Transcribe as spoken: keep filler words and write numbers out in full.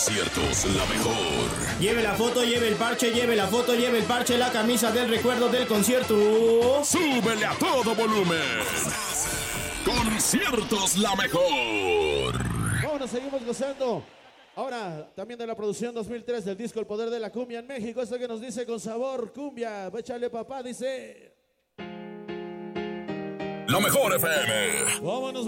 Conciertos La Mejor. Lleve la foto, lleve el parche, lleve la foto, lleve el parche, la camisa del recuerdo del concierto. ¡Súbele a todo volumen! Conciertos La Mejor. Vámonos, seguimos gozando. Ahora, también de la producción dos mil tres del disco El Poder de la Cumbia en México. Esto que nos dice con sabor cumbia. Échale, papá, dice. La Mejor F M. Vámonos.